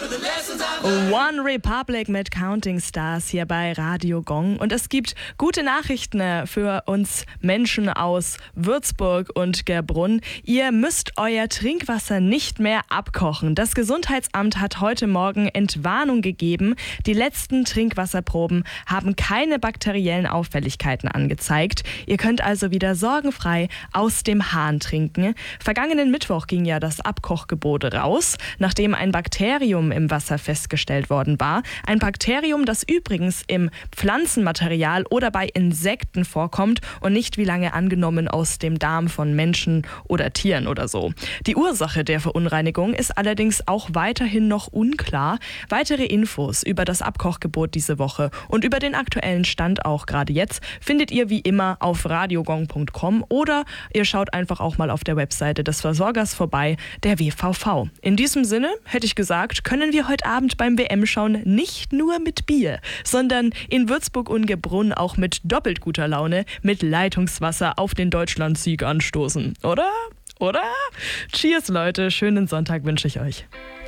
One Republic mit Counting Stars hier bei Radio Gong. Und es gibt gute Nachrichten für uns Menschen aus Würzburg und Gerbrunn. Ihr müsst euer Trinkwasser nicht mehr abkochen. Das Gesundheitsamt hat heute Morgen Entwarnung gegeben. Die letzten Trinkwasserproben haben keine bakteriellen Auffälligkeiten angezeigt. Ihr könnt also wieder sorgenfrei aus dem Hahn trinken. Vergangenen Mittwoch ging ja das Abkochgebot raus, nachdem ein Bakterium im Wasser festgestellt worden war. Ein Bakterium, das übrigens im Pflanzenmaterial oder bei Insekten vorkommt und nicht wie lange angenommen aus dem Darm von Menschen oder Tieren oder so. Die Ursache der Verunreinigung ist allerdings auch weiterhin noch unklar. Weitere Infos über das Abkochgebot diese Woche und über den aktuellen Stand auch gerade jetzt findet ihr wie immer auf radiogong.com oder ihr schaut einfach auch mal auf der Webseite des Versorgers vorbei, der WVV. In diesem Sinne hätte ich gesagt, können wir heute Abend beim WM-Schauen nicht nur mit Bier, sondern in Würzburg und Gerbrunn auch mit doppelt guter Laune mit Leitungswasser auf den Deutschlandsieg anstoßen. Oder? Cheers, Leute. Schönen Sonntag wünsche ich euch.